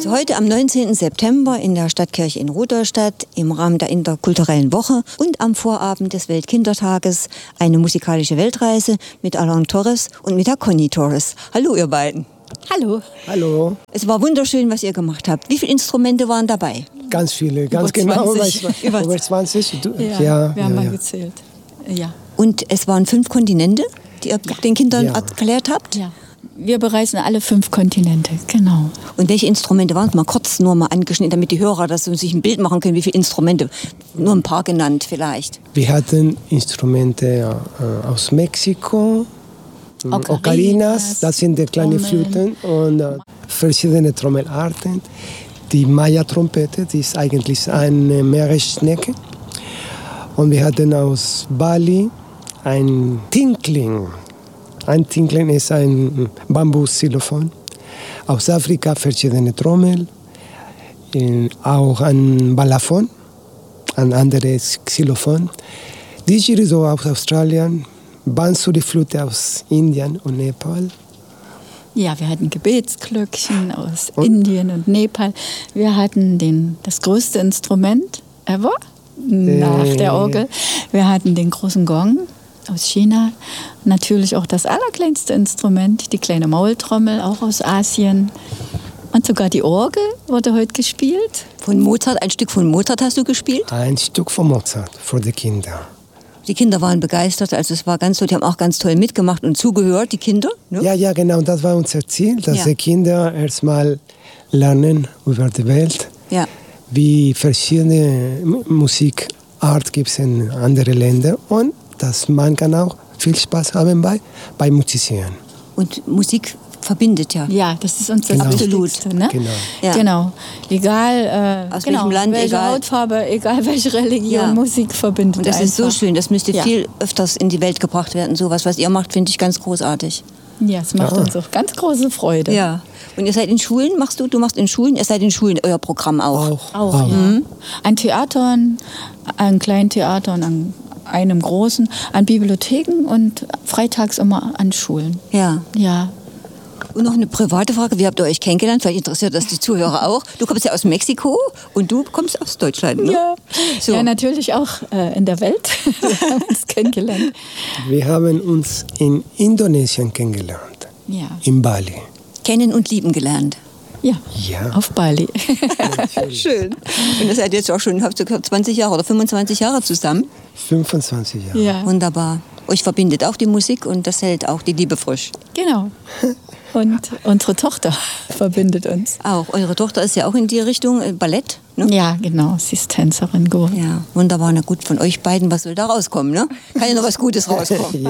Also heute am 19. September in der Stadtkirche in Rudolstadt im Rahmen der interkulturellen Woche und am Vorabend des Weltkindertages eine musikalische Weltreise mit Alain Torres und mit der Conny Torres. Hallo ihr beiden. Hallo. Hallo. Es war wunderschön, was ihr gemacht habt. Wie viele Instrumente waren dabei? Ganz viele, ganz über genau. 20. Über 20. Ja, wir haben mal gezählt. Ja. Und es waren 5 Kontinente, die ihr den Kindern erklärt habt? Ja. Wir bereisen alle 5 Kontinente, genau. Und welche Instrumente waren es? Mal kurz nur mal angeschnitten, damit die Hörer das so sich ein Bild machen können, wie viele Instrumente. Nur ein paar genannt vielleicht. Wir hatten Instrumente aus Mexiko, Ocarinas, das sind die kleinen Flöten und verschiedene Trommelarten. Die Maya-Trompete, die ist eigentlich eine Meeresschnecke. Und wir hatten aus Bali ein Tinkling. Ein Tinkling ist ein Bambus-Xylophon. Aus Afrika verschiedene Trommel. Auch ein Balafon, ein anderes Xylophon. Didgeridoo aus Australien. Bansuri-Flöte aus Indien und Nepal. Ja, wir hatten Gebetsglöckchen aus Indien und Nepal. Wir hatten das größte Instrument ever nach der Orgel. Wir hatten den großen Gong aus China. Natürlich auch das allerkleinste Instrument, die kleine Maultrommel, auch aus Asien. Und sogar die Orgel wurde heute gespielt. Von Mozart, ein Stück von Mozart hast du gespielt? Ein Stück von Mozart für die Kinder. Die Kinder waren begeistert, also es war ganz toll, die haben auch ganz toll mitgemacht und zugehört, die Kinder. Ne? Ja, genau, das war unser Ziel, dass die Kinder erstmal lernen über die Welt, wie verschiedene Musikart gibt es in anderen Ländern und dass man kann auch viel Spaß haben bei Musizieren. Und Musik verbindet ja. Ja, das ist uns das Absolute. Ne? Genau. Egal aus welchem Land, welche egal Hautfarbe, egal welche Religion, Musik verbindet. Und das einfach. ist so schön, das müsste viel öfters in die Welt gebracht werden. Sowas, was ihr macht, finde ich ganz großartig. Ja, es macht uns auch ganz große Freude. Ja. Und ihr seid in Schulen, du machst in Schulen, ihr seid in Schulen, euer Programm auch. Auch. Ja. An Theatern, an kleinen Theatern, an einem großen, an Bibliotheken und freitags immer an Schulen. Ja. Und noch eine private Frage, wie habt ihr euch kennengelernt? Vielleicht interessiert das die Zuhörer auch. Du kommst ja aus Mexiko und du kommst aus Deutschland, ne? Ja, ja natürlich auch in der Welt. Wir haben uns kennengelernt. Wir haben uns in Indonesien kennengelernt, in Bali. Kennen und lieben gelernt. Ja, auf Bali. Schön. Und ihr seid jetzt auch schon, habt ihr 20 Jahre oder 25 Jahre zusammen? 25 Jahre. Ja. Wunderbar. Euch verbindet auch die Musik und das hält auch die Liebe frisch. Genau. Und unsere Tochter verbindet uns. Auch. Eure Tochter ist ja auch in die Richtung Ballett, ne? Ja, genau. Sie ist Tänzerin geworden. Ja, wunderbar. Na gut, von euch beiden, was soll da rauskommen, ne? Kann ja noch was Gutes rauskommen.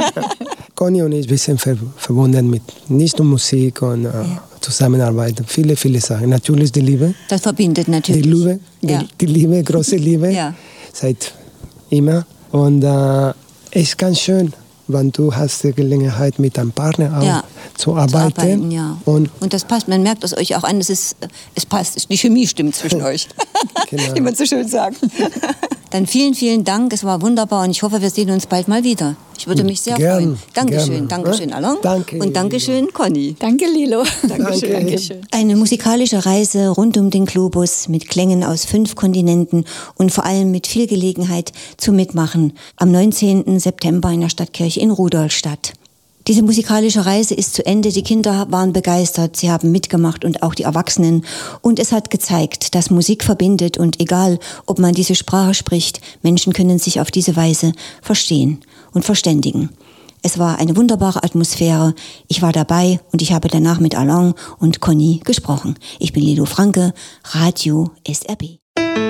Conny und ich sind verbunden mit nicht nur Musik und Zusammenarbeit. Viele Sachen. Natürlich die Liebe. Das verbindet natürlich. Die Liebe, große Liebe. Seit immer. Und es ist ganz schön, wenn du hast die Gelegenheit mit deinem Partner auch zu arbeiten. Und das passt, man merkt es euch auch an, es passt, die Chemie stimmt zwischen euch, wie man so schön sagt. Dann vielen, vielen Dank, es war wunderbar und ich hoffe, wir sehen uns bald mal wieder. Ich würde mich sehr freuen. Dankeschön, Alain. Danke, und Dankeschön, Conny. Danke, Lilo. Dankeschön. Eine musikalische Reise rund um den Globus mit Klängen aus 5 Kontinenten und vor allem mit viel Gelegenheit zum Mitmachen am 19. September in der Stadtkirche in Rudolstadt. Diese musikalische Reise ist zu Ende. Die Kinder waren begeistert, sie haben mitgemacht und auch die Erwachsenen. Und es hat gezeigt, dass Musik verbindet und egal, ob man diese Sprache spricht, Menschen können sich auf diese Weise verstehen und verständigen. Es war eine wunderbare Atmosphäre. Ich war dabei und ich habe danach mit Alain und Conny gesprochen. Ich bin Lilo Franke, Radio SRB.